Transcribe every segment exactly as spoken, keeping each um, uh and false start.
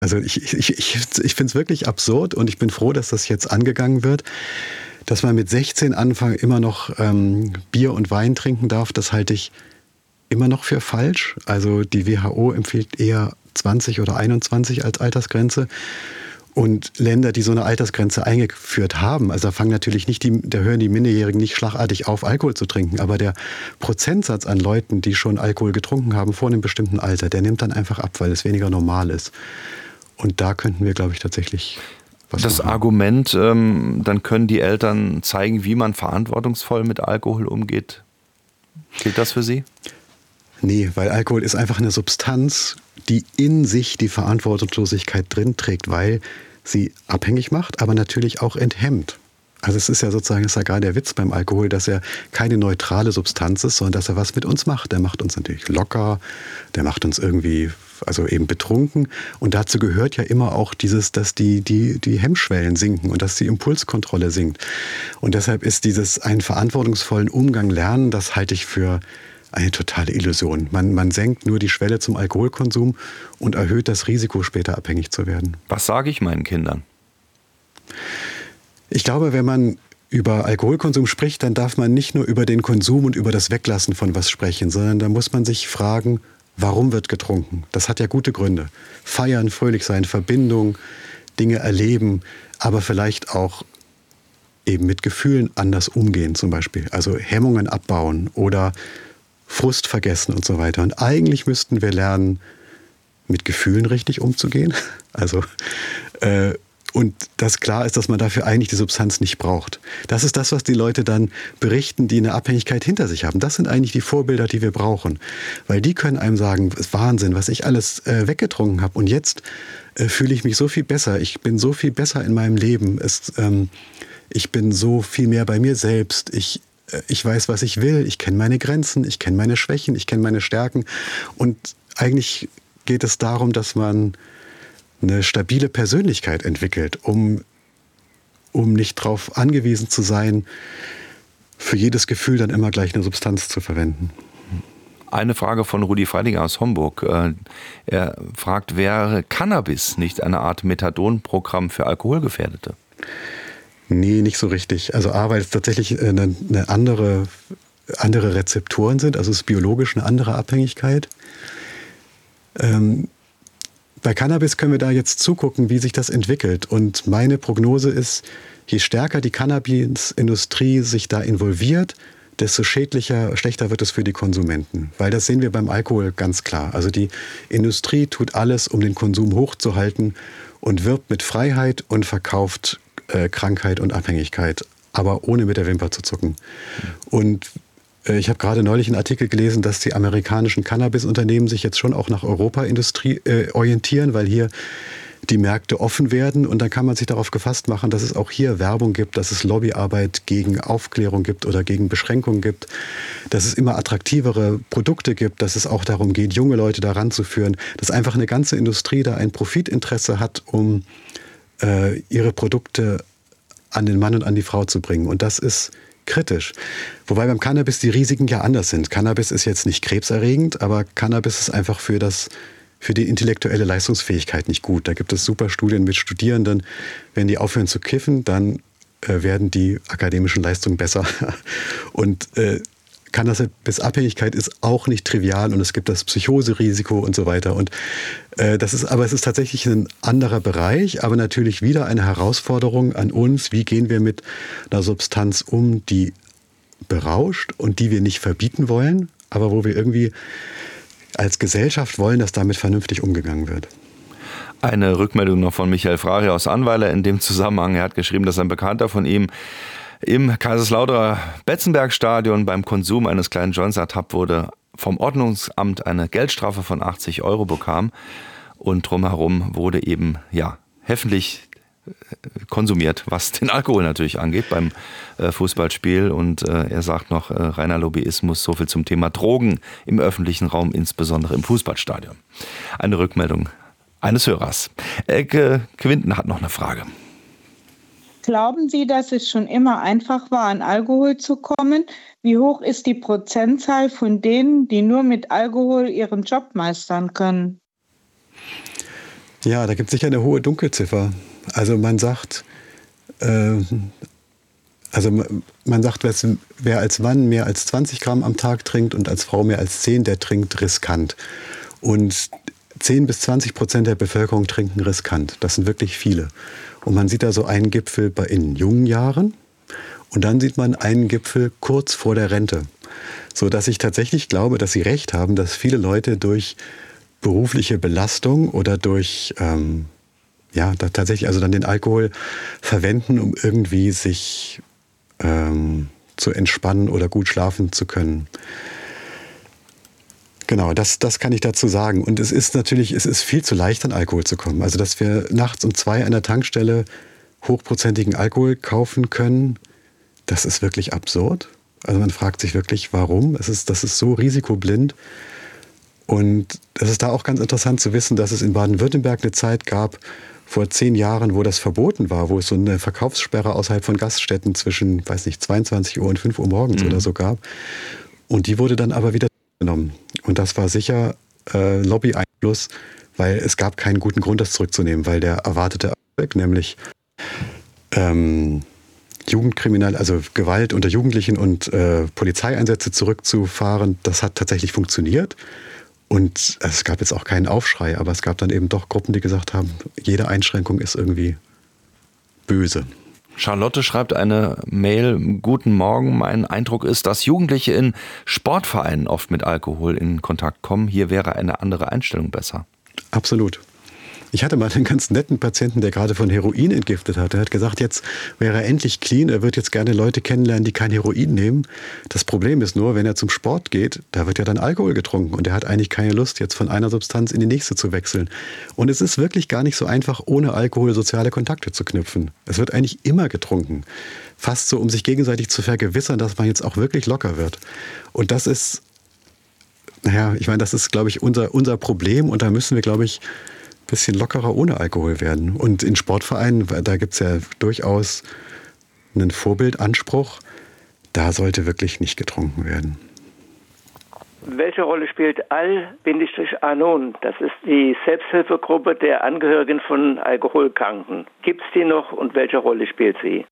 Also ich, ich, ich, ich finde es wirklich absurd und ich bin froh, dass das jetzt angegangen wird. Dass man mit sechzehn Anfang immer noch ähm, Bier und Wein trinken darf, das halte ich immer noch für falsch. Also die W H O empfiehlt eher zwanzig oder einundzwanzig als Altersgrenze. Und Länder, die so eine Altersgrenze eingeführt haben, also da fangen natürlich nicht die, da hören die Minderjährigen nicht schlagartig auf, Alkohol zu trinken, aber der Prozentsatz an Leuten, die schon Alkohol getrunken haben vor einem bestimmten Alter, der nimmt dann einfach ab, weil es weniger normal ist. Und da könnten wir, glaube ich, tatsächlich was das machen. Argument, ähm, dann können die Eltern zeigen, wie man verantwortungsvoll mit Alkohol umgeht. Gilt das für Sie? Nee, weil Alkohol ist einfach eine Substanz, die in sich die Verantwortungslosigkeit drin trägt, weil sie abhängig macht, aber natürlich auch enthemmt. Also es ist ja sozusagen, ist ja gerade der Witz beim Alkohol, dass er keine neutrale Substanz ist, sondern dass er was mit uns macht. Der macht uns natürlich locker, der macht uns irgendwie, also eben betrunken. Und dazu gehört ja immer auch dieses, dass die, die, die Hemmschwellen sinken und dass die Impulskontrolle sinkt. Und deshalb ist dieses einen verantwortungsvollen Umgang lernen, das halte ich für eine totale Illusion. Man, man senkt nur die Schwelle zum Alkoholkonsum und erhöht das Risiko, später abhängig zu werden. Was sage ich meinen Kindern? Ich glaube, wenn man über Alkoholkonsum spricht, dann darf man nicht nur über den Konsum und über das Weglassen von was sprechen, sondern da muss man sich fragen, warum wird getrunken? Das hat ja gute Gründe. Feiern, fröhlich sein, Verbindung, Dinge erleben, aber vielleicht auch eben mit Gefühlen anders umgehen zum Beispiel. Also Hemmungen abbauen oder Frust vergessen und so weiter. Und eigentlich müssten wir lernen, mit Gefühlen richtig umzugehen. Also äh, und dass klar ist, dass man dafür eigentlich die Substanz nicht braucht. Das ist das, was die Leute dann berichten, die eine Abhängigkeit hinter sich haben. Das sind eigentlich die Vorbilder, die wir brauchen. Weil die können einem sagen, es ist Wahnsinn, was ich alles äh, weggetrunken habe. Und jetzt äh, fühle ich mich so viel besser. Ich bin so viel besser in meinem Leben. Es, ähm, ich bin so viel mehr bei mir selbst. Ich Ich weiß, was ich will, ich kenne meine Grenzen, ich kenne meine Schwächen, ich kenne meine Stärken. Und eigentlich geht es darum, dass man eine stabile Persönlichkeit entwickelt, um, um nicht darauf angewiesen zu sein, für jedes Gefühl dann immer gleich eine Substanz zu verwenden. Eine Frage von Rudi Freidinger aus Homburg. Er fragt, wäre Cannabis nicht eine Art Methadon-Programm für Alkoholgefährdete? Nee, nicht so richtig. Also A, weil es tatsächlich eine, eine andere, andere Rezeptoren sind, also es ist biologisch eine andere Abhängigkeit. Ähm, bei Cannabis können wir da jetzt zugucken, wie sich das entwickelt. Und meine Prognose ist, je stärker die Cannabisindustrie sich da involviert, desto schädlicher, schlechter wird es für die Konsumenten. Weil das sehen wir beim Alkohol ganz klar. Also die Industrie tut alles, um den Konsum hochzuhalten und wirbt mit Freiheit und verkauft Krankheit und Abhängigkeit, aber ohne mit der Wimper zu zucken. Und äh, ich habe gerade neulich einen Artikel gelesen, dass die amerikanischen Cannabis-Unternehmen sich jetzt schon auch nach Europa-Industrie äh, orientieren, weil hier die Märkte offen werden und dann kann man sich darauf gefasst machen, dass es auch hier Werbung gibt, dass es Lobbyarbeit gegen Aufklärung gibt oder gegen Beschränkungen gibt, dass es immer attraktivere Produkte gibt, dass es auch darum geht, junge Leute daran zu führen, dass einfach eine ganze Industrie da ein Profitinteresse hat, um ihre Produkte an den Mann und an die Frau zu bringen. Und das ist kritisch. Wobei beim Cannabis die Risiken ja anders sind. Cannabis ist jetzt nicht krebserregend, aber Cannabis ist einfach für das, für die intellektuelle Leistungsfähigkeit nicht gut. Da gibt es super Studien mit Studierenden. Wenn die aufhören zu kiffen, dann äh, werden die akademischen Leistungen besser. Und äh, Cannabis-Abhängigkeit ist auch nicht trivial und es gibt das Psychoserisiko und so weiter. Und äh, das ist, aber es ist tatsächlich ein anderer Bereich, aber natürlich wieder eine Herausforderung an uns. Wie gehen wir mit einer Substanz um, die berauscht und die wir nicht verbieten wollen, aber wo wir irgendwie als Gesellschaft wollen, dass damit vernünftig umgegangen wird. Eine Rückmeldung noch von Michael Frari aus Annweiler in dem Zusammenhang. Er hat geschrieben, dass ein Bekannter von ihm im Kaiserslauterer Betzenberg-Stadion beim Konsum eines kleinen Joints ertappt wurde, vom Ordnungsamt eine Geldstrafe von achtzig Euro bekam und drumherum wurde eben ja heffentlich konsumiert, was den Alkohol natürlich angeht beim äh, Fußballspiel. Und äh, er sagt noch, äh, reiner Lobbyismus, so viel zum Thema Drogen im öffentlichen Raum, insbesondere im Fußballstadion. Eine Rückmeldung eines Hörers. Elke Quinten hat noch eine Frage. Glauben Sie, dass es schon immer einfach war, an Alkohol zu kommen? Wie hoch ist die Prozentzahl von denen, die nur mit Alkohol ihren Job meistern können? Ja, da gibt es sicher eine hohe Dunkelziffer. Also man sagt, äh, also man sagt, wer als Mann mehr als zwanzig Gramm am Tag trinkt und als Frau mehr als zehn, der trinkt riskant. Und zehn bis zwanzig Prozent der Bevölkerung trinken riskant. Das sind wirklich viele. Und man sieht da so einen Gipfel bei in jungen Jahren und dann sieht man einen Gipfel kurz vor der Rente. So dass ich tatsächlich glaube, dass Sie recht haben, dass viele Leute durch berufliche Belastung oder durch, ähm, ja, da tatsächlich also dann den Alkohol verwenden, um irgendwie sich ähm, zu entspannen oder gut schlafen zu können. Genau, das, das kann ich dazu sagen. Und es ist natürlich, es ist viel zu leicht, an Alkohol zu kommen. Also, dass wir nachts um zwei an der Tankstelle hochprozentigen Alkohol kaufen können, das ist wirklich absurd. Also man fragt sich wirklich, warum. Es ist, das ist so risikoblind. Und es ist da auch ganz interessant zu wissen, dass es in Baden-Württemberg eine Zeit gab, vor zehn Jahren, wo das verboten war, wo es so eine Verkaufssperre außerhalb von Gaststätten zwischen, weiß nicht, zweiundzwanzig Uhr und fünf Uhr morgens mhm. oder so gab. Und die wurde dann aber wieder genommen. Und das war sicher äh, Lobby-Einfluss, weil es gab keinen guten Grund, das zurückzunehmen, weil der erwartete Erfolg, nämlich ähm, Jugendkriminal, also Gewalt unter Jugendlichen und äh, Polizeieinsätze zurückzufahren, das hat tatsächlich funktioniert. Und es gab jetzt auch keinen Aufschrei, aber es gab dann eben doch Gruppen, die gesagt haben, jede Einschränkung ist irgendwie böse. Charlotte schreibt eine Mail: Guten Morgen, mein Eindruck ist, dass Jugendliche in Sportvereinen oft mit Alkohol in Kontakt kommen. Hier wäre eine andere Einstellung besser. Absolut. Ich hatte mal einen ganz netten Patienten, der gerade von Heroin entgiftet hat. Er hat gesagt, jetzt wäre er endlich clean, er wird jetzt gerne Leute kennenlernen, die kein Heroin nehmen. Das Problem ist nur, wenn er zum Sport geht, da wird ja dann Alkohol getrunken und er hat eigentlich keine Lust, jetzt von einer Substanz in die nächste zu wechseln. Und es ist wirklich gar nicht so einfach, ohne Alkohol soziale Kontakte zu knüpfen. Es wird eigentlich immer getrunken. Fast so, um sich gegenseitig zu vergewissern, dass man jetzt auch wirklich locker wird. Und das ist, naja, ich meine, das ist, glaube ich, unser, unser Problem und da müssen wir, glaube ich, bisschen lockerer ohne Alkohol werden. Und in Sportvereinen, da gibt es ja durchaus einen Vorbildanspruch, da sollte wirklich nicht getrunken werden. Welche Rolle spielt Al-Anon? Das ist die Selbsthilfegruppe der Angehörigen von Alkoholkranken. Gibt es die noch und welche Rolle spielt sie?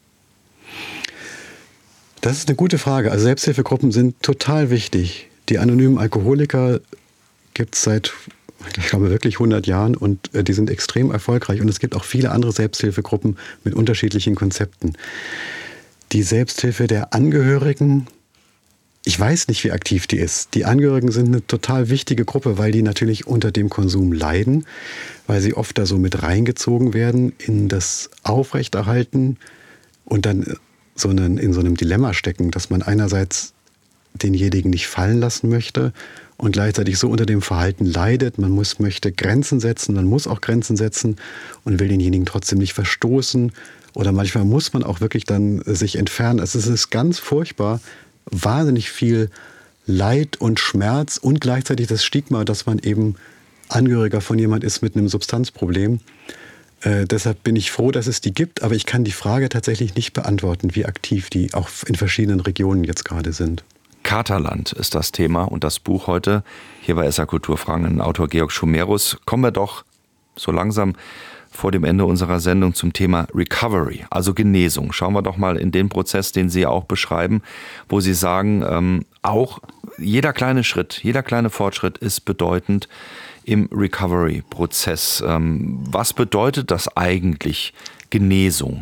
Das ist eine gute Frage. Also Selbsthilfegruppen sind total wichtig. Die anonymen Alkoholiker gibt es seit, ich glaube, wirklich hundert Jahren und äh, die sind extrem erfolgreich. Und es gibt auch viele andere Selbsthilfegruppen mit unterschiedlichen Konzepten. Die Selbsthilfe der Angehörigen, ich weiß nicht, wie aktiv die ist. Die Angehörigen sind eine total wichtige Gruppe, weil die natürlich unter dem Konsum leiden, weil sie oft da so mit reingezogen werden in das Aufrechterhalten und dann so einen, in so einem Dilemma stecken, dass man einerseits denjenigen nicht fallen lassen möchte und gleichzeitig so unter dem Verhalten leidet. Man muss, möchte Grenzen setzen, man muss auch Grenzen setzen und will denjenigen trotzdem nicht verstoßen. Oder manchmal muss man auch wirklich dann sich entfernen. Also es ist ganz furchtbar, wahnsinnig viel Leid und Schmerz und gleichzeitig das Stigma, dass man eben Angehöriger von jemand ist mit einem Substanzproblem. Äh, deshalb bin ich froh, dass es die gibt, aber ich kann die Frage tatsächlich nicht beantworten, wie aktiv die auch in verschiedenen Regionen jetzt gerade sind. Katerland ist das Thema und das Buch heute. Hier bei S R Kulturfragen, Autor Georg Schumerus. Kommen wir doch so langsam vor dem Ende unserer Sendung zum Thema Recovery, also Genesung. Schauen wir doch mal in den Prozess, den Sie auch beschreiben, wo Sie sagen, ähm, auch jeder kleine Schritt, jeder kleine Fortschritt ist bedeutend im Recovery-Prozess. Ähm, was bedeutet das eigentlich, Genesung?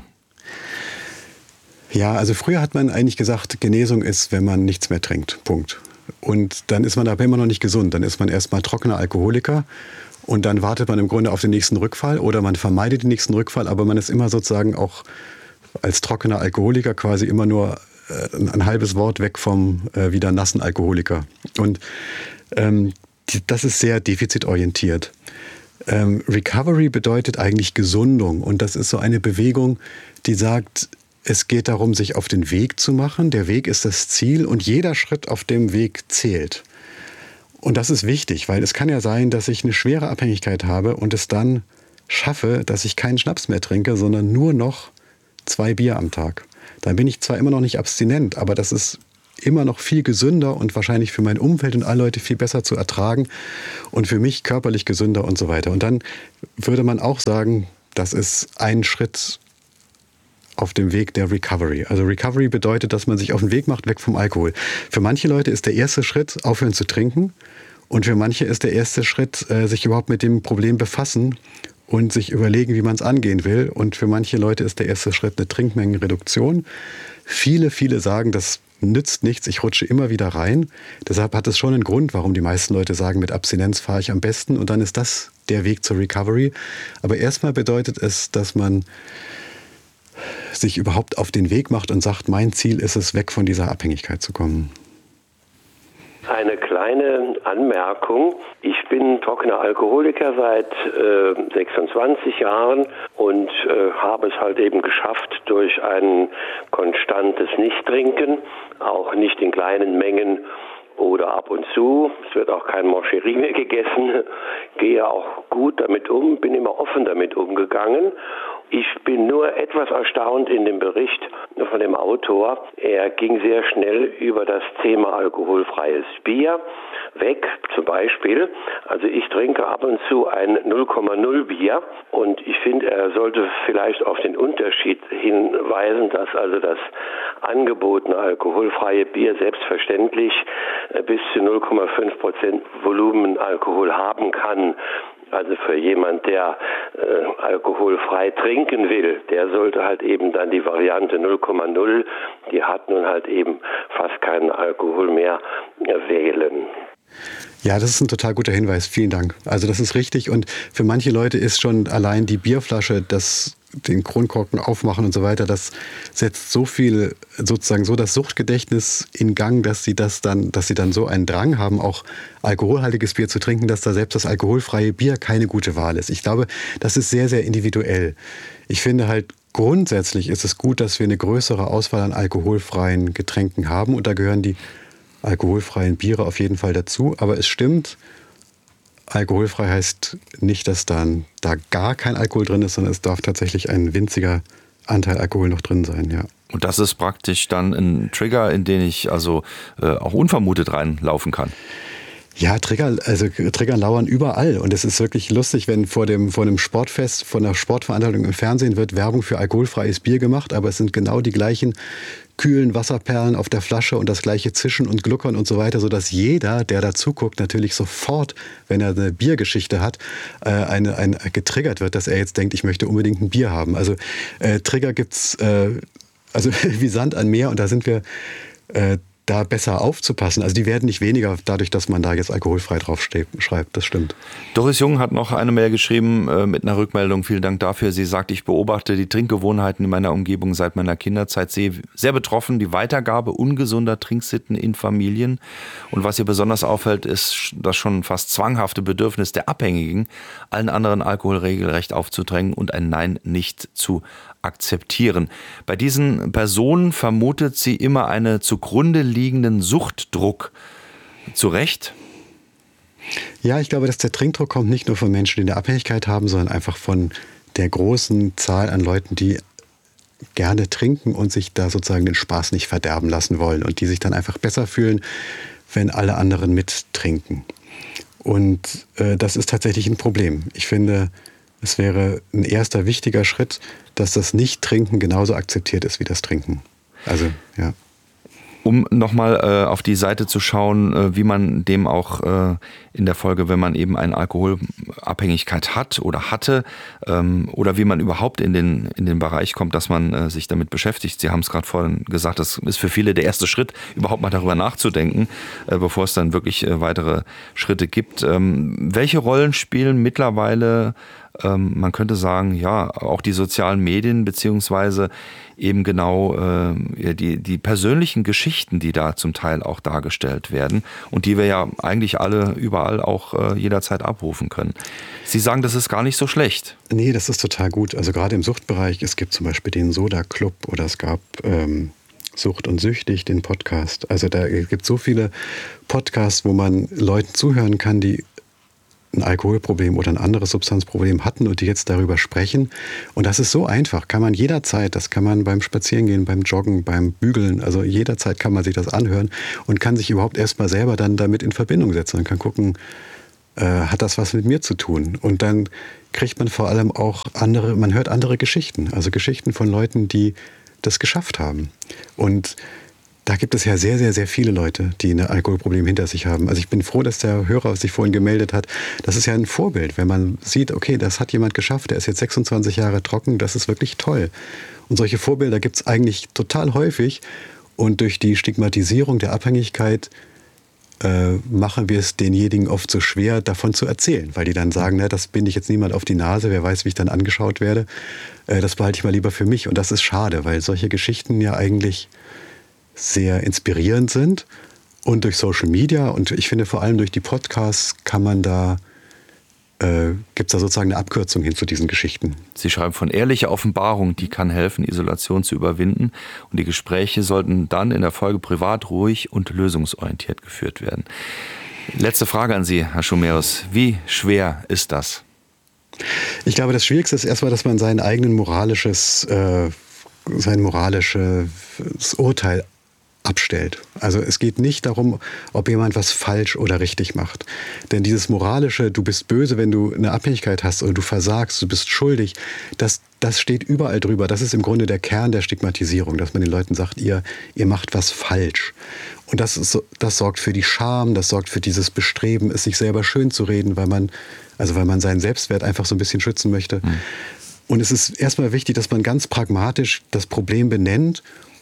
Ja, also früher hat man eigentlich gesagt, Genesung ist, wenn man nichts mehr trinkt, Punkt. Und dann ist man aber immer noch nicht gesund. Dann ist man erstmal trockener Alkoholiker und dann wartet man im Grunde auf den nächsten Rückfall oder man vermeidet den nächsten Rückfall, aber man ist immer sozusagen auch als trockener Alkoholiker quasi immer nur äh, ein halbes Wort weg vom äh, wieder nassen Alkoholiker. Und ähm, die, das ist sehr defizitorientiert. Ähm, Recovery bedeutet eigentlich Gesundung und das ist so eine Bewegung, die sagt, es geht darum, sich auf den Weg zu machen. Der Weg ist das Ziel und jeder Schritt auf dem Weg zählt. Und das ist wichtig, weil es kann ja sein, dass ich eine schwere Abhängigkeit habe und es dann schaffe, dass ich keinen Schnaps mehr trinke, sondern nur noch zwei Bier am Tag. Dann bin ich zwar immer noch nicht abstinent, aber das ist immer noch viel gesünder und wahrscheinlich für mein Umfeld und alle Leute viel besser zu ertragen und für mich körperlich gesünder und so weiter. Und dann würde man auch sagen, das ist ein Schritt auf dem Weg der Recovery. Also Recovery bedeutet, dass man sich auf den Weg macht, weg vom Alkohol. Für manche Leute ist der erste Schritt, aufhören zu trinken. Und für manche ist der erste Schritt, sich überhaupt mit dem Problem befassen und sich überlegen, wie man es angehen will. Und für manche Leute ist der erste Schritt eine Trinkmengenreduktion. Viele, viele sagen, das nützt nichts, ich rutsche immer wieder rein. Deshalb hat es schon einen Grund, warum die meisten Leute sagen, mit Abstinenz fahre ich am besten. Und dann ist das der Weg zur Recovery. Aber erstmal bedeutet es, dass man sich überhaupt auf den Weg macht und sagt, mein Ziel ist es, weg von dieser Abhängigkeit zu kommen. Eine kleine Anmerkung. Ich bin trockener Alkoholiker seit äh, sechsundzwanzig Jahren und äh, habe es halt eben geschafft, durch ein konstantes Nichttrinken, auch nicht in kleinen Mengen oder ab und zu, es wird auch kein Mancherie mehr gegessen, gehe auch gut damit um, bin immer offen damit umgegangen. Ich bin nur etwas erstaunt in dem Bericht von dem Autor. Er ging sehr schnell über das Thema alkoholfreies Bier weg, zum Beispiel. Also ich trinke ab und zu ein null Komma null Bier und ich finde, er sollte vielleicht auf den Unterschied hinweisen, dass also das angebotene alkoholfreie Bier selbstverständlich bis zu null Komma fünf Prozent Volumen Alkohol haben kann. Also für jemand, der äh, alkoholfrei trinken will, der sollte halt eben dann die Variante null Komma null, die hat nun halt eben fast keinen Alkohol mehr, äh, wählen. Ja, das ist ein total guter Hinweis. Vielen Dank. Also das ist richtig. Und für manche Leute ist schon allein die Bierflasche, das, den Kronkorken aufmachen und so weiter, das setzt so viel, sozusagen so das Suchtgedächtnis in Gang, dass sie das dann, dass sie dann so einen Drang haben, auch alkoholhaltiges Bier zu trinken, dass da selbst das alkoholfreie Bier keine gute Wahl ist. Ich glaube, das ist sehr, sehr individuell. Ich finde halt, grundsätzlich ist es gut, dass wir eine größere Auswahl an alkoholfreien Getränken haben. Und da gehören die alkoholfreien Biere auf jeden Fall dazu. Aber es stimmt, alkoholfrei heißt nicht, dass dann da gar kein Alkohol drin ist, sondern es darf tatsächlich ein winziger Anteil Alkohol noch drin sein, ja. Und das ist praktisch dann ein Trigger, in den ich also äh, auch unvermutet reinlaufen kann. Ja, Trigger, also Trigger lauern überall. Und es ist wirklich lustig, wenn vor dem, vor einem Sportfest, vor einer Sportveranstaltung im Fernsehen wird Werbung für alkoholfreies Bier gemacht, aber es sind genau die gleichen kühlen Wasserperlen auf der Flasche und das gleiche Zischen und Gluckern und so weiter, sodass jeder, der da zuguckt, natürlich sofort, wenn er eine Biergeschichte hat, äh, eine, eine, getriggert wird, dass er jetzt denkt, ich möchte unbedingt ein Bier haben. Also äh, Trigger gibt's äh, also wie Sand an Meer und da sind wir äh, da besser aufzupassen. Also die werden nicht weniger dadurch, dass man da jetzt alkoholfrei drauf steht, schreibt. Das stimmt. Doris Jung hat noch eine Mail geschrieben äh, mit einer Rückmeldung. Vielen Dank dafür. Sie sagt, ich beobachte die Trinkgewohnheiten in meiner Umgebung seit meiner Kinderzeit, sehe sehr betroffen die Weitergabe ungesunder Trinksitten in Familien. Und was ihr besonders auffällt, ist das schon fast zwanghafte Bedürfnis der Abhängigen, allen anderen Alkohol regelrecht aufzudrängen und ein Nein nicht zu akzeptieren. Bei diesen Personen vermutet sie immer einen zugrunde liegenden Suchtdruck. Zu Recht? Ja, ich glaube, dass der Trinkdruck kommt nicht nur von Menschen, die eine Abhängigkeit haben, sondern einfach von der großen Zahl an Leuten, die gerne trinken und sich da sozusagen den Spaß nicht verderben lassen wollen und die sich dann einfach besser fühlen, wenn alle anderen mittrinken. Und äh, das ist tatsächlich ein Problem. Ich finde, es wäre ein erster wichtiger Schritt, dass das Nicht-Trinken genauso akzeptiert ist wie das Trinken. Also, ja. Um nochmal äh, auf die Seite zu schauen, äh, wie man dem auch äh, in der Folge, wenn man eben eine Alkoholabhängigkeit hat oder hatte, ähm, oder wie man überhaupt in den, in den Bereich kommt, dass man äh, sich damit beschäftigt. Sie haben es gerade vorhin gesagt, das ist für viele der erste Schritt, überhaupt mal darüber nachzudenken, äh, bevor es dann wirklich äh, weitere Schritte gibt. Ähm, welche Rollen spielen mittlerweile, ähm, man könnte sagen, ja, auch die sozialen Medien, beziehungsweise eben genau äh, die, die persönlichen Geschichten, die da zum Teil auch dargestellt werden und die wir ja eigentlich alle überall auch äh, jederzeit abrufen können. Sie sagen, das ist gar nicht so schlecht. Nee, das ist total gut. Also gerade im Suchtbereich, es gibt zum Beispiel den Soda Club oder es gab ähm, Sucht und Süchtig, den Podcast. Also da gibt es so viele Podcasts, wo man Leuten zuhören kann, die ein Alkoholproblem oder ein anderes Substanzproblem hatten und die jetzt darüber sprechen. Und das ist so einfach, kann man jederzeit, das kann man beim Spazierengehen, beim Joggen, beim Bügeln, also jederzeit kann man sich das anhören und kann sich überhaupt erstmal selber dann damit in Verbindung setzen und kann gucken, äh, hat das was mit mir zu tun? Und dann kriegt man vor allem auch andere, man hört andere Geschichten, also Geschichten von Leuten, die das geschafft haben. Und da gibt es ja sehr, sehr, sehr viele Leute, die ein Alkoholproblem hinter sich haben. Also ich bin froh, dass der Hörer sich vorhin gemeldet hat. Das ist ja ein Vorbild, wenn man sieht, okay, das hat jemand geschafft, der ist jetzt sechsundzwanzig Jahre trocken, das ist wirklich toll. Und solche Vorbilder gibt es eigentlich total häufig. Und durch die Stigmatisierung der Abhängigkeit äh, machen wir es denjenigen oft so schwer, davon zu erzählen. Weil die dann sagen, na, das binde ich jetzt niemand auf die Nase, wer weiß, wie ich dann angeschaut werde. Äh, das behalte ich mal lieber für mich. Und das ist schade, weil solche Geschichten ja eigentlich sehr inspirierend sind und durch Social Media und ich finde vor allem durch die Podcasts kann man da, äh, gibt es da sozusagen eine Abkürzung hin zu diesen Geschichten. Sie schreiben von ehrlicher Offenbarung, die kann helfen, Isolation zu überwinden und die Gespräche sollten dann in der Folge privat, ruhig und lösungsorientiert geführt werden. Letzte Frage an Sie, Herr Schumerus, wie schwer ist das? Ich glaube, das Schwierigste ist erstmal, dass man sein eigenes moralisches, äh, sein moralisches Urteil abstellt. Also es geht nicht darum, ob jemand was falsch oder richtig macht. Denn dieses moralische, du bist böse, wenn du eine Abhängigkeit hast oder du versagst, du bist schuldig, das, das steht überall drüber. Das ist im Grunde der Kern der Stigmatisierung, dass man den Leuten sagt, ihr, ihr macht was falsch. Und das, ist, das sorgt für die Scham, das sorgt für dieses Bestreben, es sich selber schön zu reden, weil man, also weil man seinen Selbstwert einfach so ein bisschen schützen möchte. Mhm. Und es ist erstmal wichtig, dass man ganz pragmatisch das Problem benennt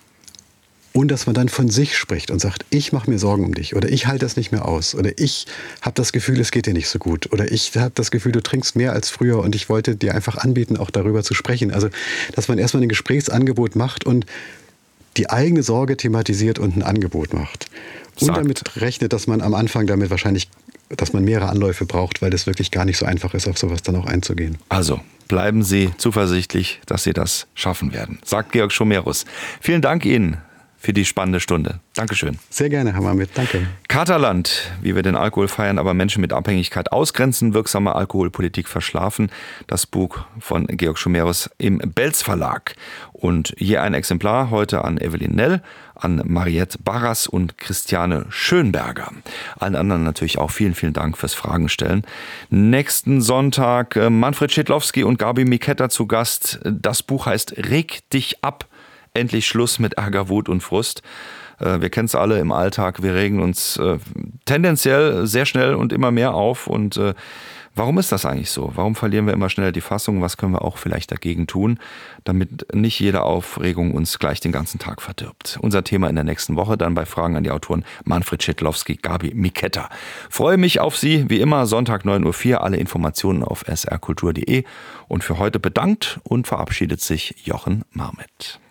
und dass man dann von sich spricht und sagt, ich mache mir Sorgen um dich oder ich halte das nicht mehr aus oder ich habe das Gefühl, es geht dir nicht so gut oder ich habe das Gefühl, du trinkst mehr als früher und ich wollte dir einfach anbieten, auch darüber zu sprechen. Also, dass man erstmal ein Gesprächsangebot macht und die eigene Sorge thematisiert und ein Angebot macht. Und Sagt. damit rechnet, dass man am Anfang damit wahrscheinlich, dass man mehrere Anläufe braucht, weil es wirklich gar nicht so einfach ist, auf sowas dann auch einzugehen. Also, bleiben Sie zuversichtlich, dass Sie das schaffen werden, sagt Georg Schumerus. Vielen Dank Ihnen für die spannende Stunde. Dankeschön. Sehr gerne, Herr Mamit. Danke. Katerland, wie wir den Alkohol feiern, aber Menschen mit Abhängigkeit ausgrenzen, wirksame Alkoholpolitik verschlafen. Das Buch von Georg Schumerus im Belz Verlag. Und hier ein Exemplar heute an Evelyn Nell, an Mariette Barras und Christiane Schönberger. Allen anderen natürlich auch vielen, vielen Dank fürs Fragen stellen. Nächsten Sonntag Manfred Schidlowski und Gabi Miketta zu Gast. Das Buch heißt Reg dich ab. Endlich Schluss mit Ärger, Wut und Frust. Wir kennen es alle im Alltag. Wir regen uns tendenziell sehr schnell und immer mehr auf. Und warum ist das eigentlich so? Warum verlieren wir immer schneller die Fassung? Was können wir auch vielleicht dagegen tun, damit nicht jede Aufregung uns gleich den ganzen Tag verdirbt? Unser Thema in der nächsten Woche dann bei Fragen an die Autoren Manfred Schidlowski, Gabi Miketta. Freue mich auf Sie, wie immer, Sonntag neun Uhr vier. Alle Informationen auf s r kultur punkt d e. Und für heute bedankt und verabschiedet sich Jochen Marmit.